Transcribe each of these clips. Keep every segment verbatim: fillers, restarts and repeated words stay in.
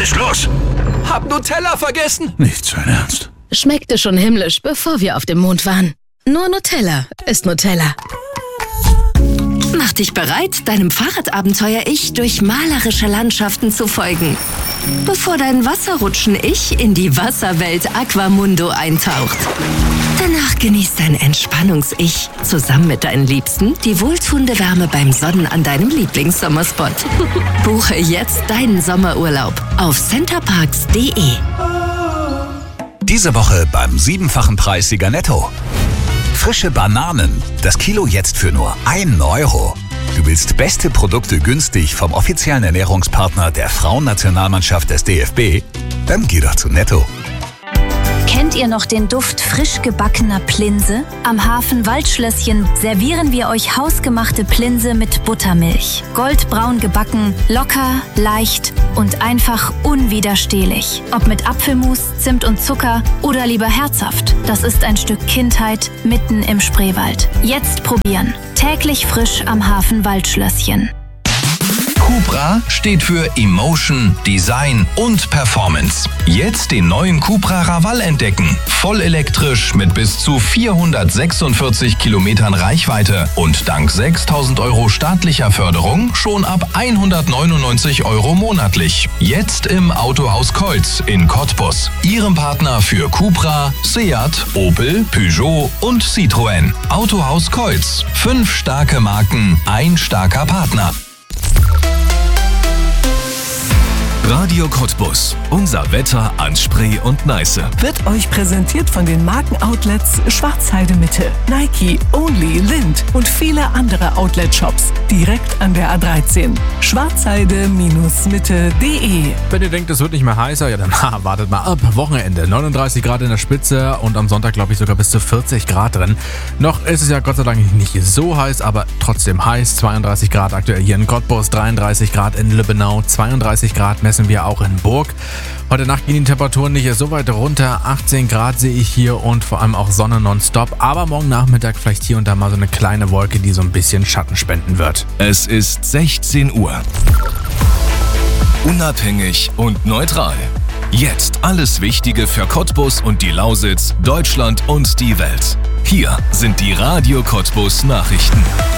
ist los? Hab Nutella vergessen. Nicht sein Ernst. Schmeckte schon himmlisch, bevor wir auf dem Mond waren. Nur Nutella ist Nutella. Mach dich bereit, deinem Fahrradabenteuer-Ich durch malerische Landschaften zu folgen. Bevor dein Wasserrutschen-Ich in die Wasserwelt Aquamundo eintaucht. Danach genießt dein Entspannungs-Ich zusammen mit deinen Liebsten die wohltuende Wärme beim Sonnen an deinem Lieblingssommerspot. Buche jetzt deinen Sommerurlaub auf centerparks punkt de. Diese Woche beim siebenfachen Preissieger Netto. Frische Bananen, das Kilo jetzt für nur einen Euro. Du willst beste Produkte günstig vom offiziellen Ernährungspartner der Frauennationalmannschaft des D F B? Dann geh doch zu Netto. Kennt ihr noch den Duft frisch gebackener Plinse? Am Hafen Waldschlösschen servieren wir euch hausgemachte Plinse mit Buttermilch. Goldbraun gebacken, locker, leicht und einfach unwiderstehlich. Ob mit Apfelmus, Zimt und Zucker oder lieber herzhaft. Das ist ein Stück Kindheit mitten im Spreewald. Jetzt probieren. Täglich frisch am Hafen Waldschlösschen. Cupra steht für Emotion, Design und Performance. Jetzt den neuen Cupra Raval entdecken. Voll elektrisch mit bis zu vierhundertsechsundvierzig Kilometern Reichweite und dank sechstausend Euro staatlicher Förderung schon ab hundertneunundneunzig Euro monatlich. Jetzt im Autohaus Keutz in Cottbus. Ihrem Partner für Cupra, Seat, Opel, Peugeot und Citroën. Autohaus Keutz. Fünf starke Marken, ein starker Partner. Radio Cottbus. Unser Wetter an Spree und Neiße. Wird euch präsentiert von den Markenoutlets Schwarzheide Mitte, Nike, Only, Lind und viele andere Outlet-Shops. Direkt an der A dreizehn. schwarzheide Mitte punkt de. Wenn ihr denkt, es wird nicht mehr heißer, ja dann wartet mal ab. Wochenende, neununddreißig Grad in der Spitze und am Sonntag glaube ich sogar bis zu vierzig Grad drin. Noch ist es ja Gott sei Dank nicht so heiß, aber trotzdem heiß. zweiunddreißig Grad aktuell hier in Cottbus, dreiunddreißig Grad in Lübbenau, zweiunddreißig Grad messen wir auch in Burg. Heute Nacht gehen die Temperaturen nicht so weit runter. achtzehn Grad sehe ich hier und vor allem auch Sonne nonstop. Aber morgen Nachmittag vielleicht hier und da mal so eine kleine Wolke, die so ein bisschen Schatten spenden wird. Es ist sechzehn Uhr. Unabhängig und neutral. Jetzt alles Wichtige für Cottbus und die Lausitz, Deutschland und die Welt. Hier sind die Radio Cottbus Nachrichten.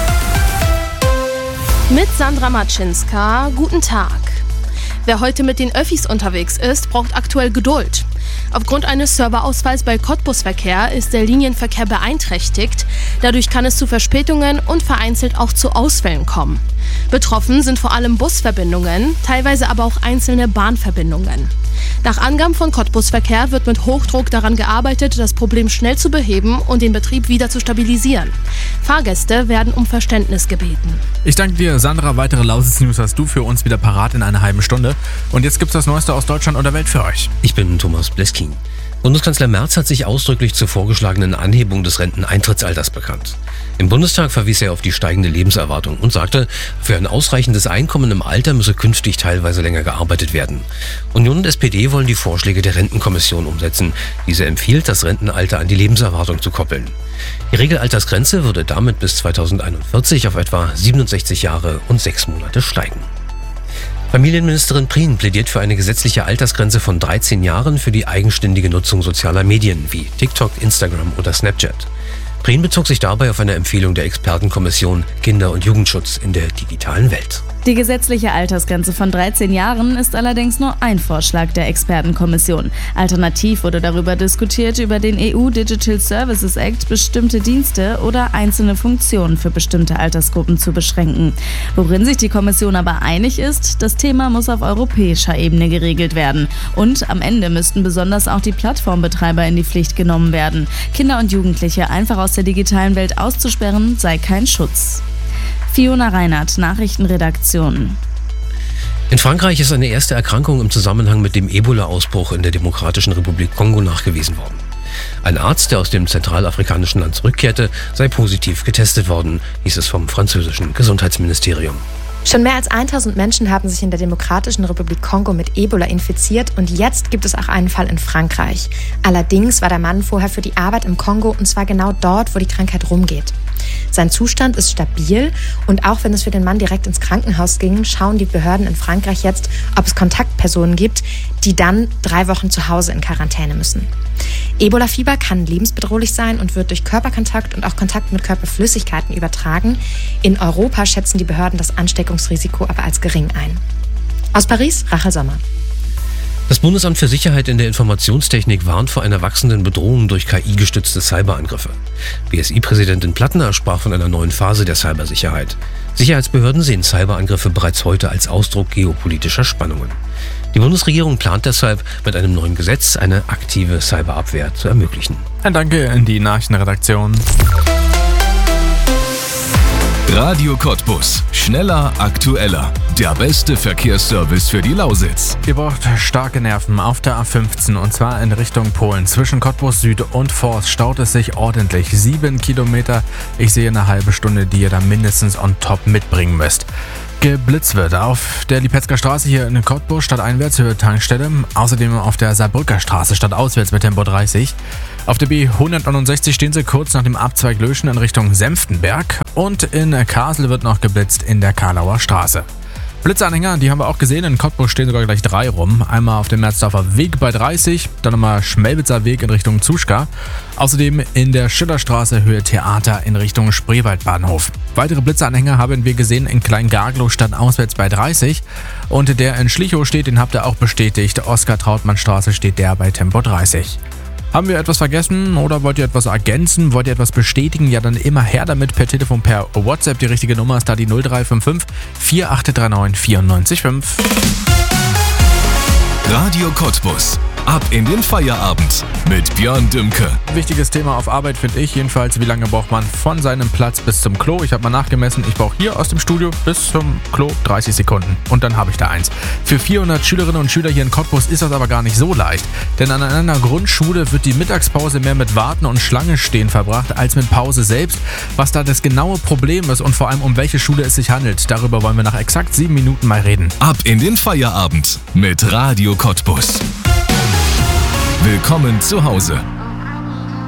Mit Sandra Matschinska, guten Tag. Wer heute mit den Öffis unterwegs ist, braucht aktuell Geduld. Aufgrund eines Serverausfalls bei Cottbus Verkehr ist der Linienverkehr beeinträchtigt. Dadurch kann es zu Verspätungen und vereinzelt auch zu Ausfällen kommen. Betroffen sind vor allem Busverbindungen, teilweise aber auch einzelne Bahnverbindungen. Nach Angaben von Cottbus Verkehr wird mit Hochdruck daran gearbeitet, das Problem schnell zu beheben und den Betrieb wieder zu stabilisieren. Fahrgäste werden um Verständnis gebeten. Ich danke dir, Sandra. Weitere Lausitz-News hast du für uns wieder parat in einer halben Stunde. Und jetzt gibt's das Neueste aus Deutschland und der Welt für euch. Ich bin Thomas Bleskin. Bundeskanzler Merz hat sich ausdrücklich zur vorgeschlagenen Anhebung des Renteneintrittsalters bekannt. Im Bundestag verwies er auf die steigende Lebenserwartung und sagte, für ein ausreichendes Einkommen im Alter müsse künftig teilweise länger gearbeitet werden. Union und S P D wollen die Vorschläge der Rentenkommission umsetzen. Diese empfiehlt, das Rentenalter an die Lebenserwartung zu koppeln. Die Regelaltersgrenze würde damit bis zweitausendeinundvierzig auf etwa siebenundsechzig Jahre und sechs Monate steigen. Familienministerin Prien plädiert für eine gesetzliche Altersgrenze von dreizehn Jahren für die eigenständige Nutzung sozialer Medien wie TikTok, Instagram oder Snapchat. Prien bezog sich dabei auf eine Empfehlung der Expertenkommission Kinder- und Jugendschutz in der digitalen Welt. Die gesetzliche Altersgrenze von dreizehn Jahren ist allerdings nur ein Vorschlag der Expertenkommission. Alternativ wurde darüber diskutiert, über den E U Digital Services Act bestimmte Dienste oder einzelne Funktionen für bestimmte Altersgruppen zu beschränken. Worin sich die Kommission aber einig ist, das Thema muss auf europäischer Ebene geregelt werden. Und am Ende müssten besonders auch die Plattformbetreiber in die Pflicht genommen werden. Kinder und Jugendliche einfach aus der digitalen Welt auszusperren, sei kein Schutz. Fiona Reinhardt, Nachrichtenredaktion. In Frankreich ist eine erste Erkrankung im Zusammenhang mit dem Ebola-Ausbruch in der Demokratischen Republik Kongo nachgewiesen worden. Ein Arzt, der aus dem zentralafrikanischen Land zurückkehrte, sei positiv getestet worden, hieß es vom französischen Gesundheitsministerium. Schon mehr als tausend Menschen haben sich in der Demokratischen Republik Kongo mit Ebola infiziert und jetzt gibt es auch einen Fall in Frankreich. Allerdings war der Mann vorher für die Arbeit im Kongo und zwar genau dort, wo die Krankheit rumgeht. Sein Zustand ist stabil und auch wenn es für den Mann direkt ins Krankenhaus ging, schauen die Behörden in Frankreich jetzt, ob es Kontaktpersonen gibt, die dann drei Wochen zu Hause in Quarantäne müssen. Ebola-Fieber kann lebensbedrohlich sein und wird durch Körperkontakt und auch Kontakt mit Körperflüssigkeiten übertragen. In Europa schätzen die Behörden das Ansteckungsrisiko aber als gering ein. Aus Paris, Rachel Sommer. Das Bundesamt für Sicherheit in der Informationstechnik warnt vor einer wachsenden Bedrohung durch K I-gestützte Cyberangriffe. B S I-Präsidentin Plattner sprach von einer neuen Phase der Cybersicherheit. Sicherheitsbehörden sehen Cyberangriffe bereits heute als Ausdruck geopolitischer Spannungen. Die Bundesregierung plant deshalb, mit einem neuen Gesetz eine aktive Cyberabwehr zu ermöglichen. Ein Danke in die Nachrichtenredaktion. Radio Cottbus. Schneller, aktueller. Der beste Verkehrsservice für die Lausitz. Ihr braucht starke Nerven auf der A fünfzehn und zwar in Richtung Polen. Zwischen Cottbus Süd und Forst staut es sich ordentlich. Sieben Kilometer. Ich sehe eine halbe Stunde, die ihr da mindestens on top mitbringen müsst. Geblitzt wird auf der Lipetzker Straße hier in Cottbus stadteinwärts Höhe Tankstelle. Außerdem auf der Saarbrücker Straße stadtauswärts mit Tempo dreißig. Auf der B hundertneunundsechzig stehen sie kurz nach dem Abzweig Löschen in Richtung Senftenberg. Und in Kassel wird noch geblitzt in der Karlauer Straße. Blitzanhänger, die haben wir auch gesehen. In Cottbus stehen sogar gleich drei rum. Einmal auf dem Merzdorfer Weg bei dreißig, dann nochmal Schmelwitzer Weg in Richtung Zuschka. Außerdem in der Schillerstraße Höhe Theater in Richtung Spreewaldbahnhof. Weitere Blitzanhänger haben wir gesehen in Kleingarglow stadtauswärts bei dreißig. Und der in Schlichow steht, den habt ihr auch bestätigt. Oskar-Trautmann-Straße steht der bei Tempo dreißig. Haben wir etwas vergessen oder wollt ihr etwas ergänzen? Wollt ihr etwas bestätigen? Ja, dann immer her damit per Telefon, per WhatsApp. Die richtige Nummer ist da die null drei fünf fünf vier acht drei neun vier neun fünf. Radio Cottbus. Ab in den Feierabend mit Björn Dümke. Wichtiges Thema auf Arbeit finde ich jedenfalls, wie lange braucht man von seinem Platz bis zum Klo. Ich habe mal nachgemessen, ich brauche hier aus dem Studio bis zum Klo dreißig Sekunden und dann habe ich da eins. Für vierhundert Schülerinnen und Schüler hier in Cottbus ist das aber gar nicht so leicht. Denn an einer Grundschule wird die Mittagspause mehr mit Warten und Schlange stehen verbracht als mit Pause selbst. Was da das genaue Problem ist und vor allem um welche Schule es sich handelt, darüber wollen wir nach exakt sieben Minuten mal reden. Ab in den Feierabend mit Radio Cottbus. Willkommen zu Hause.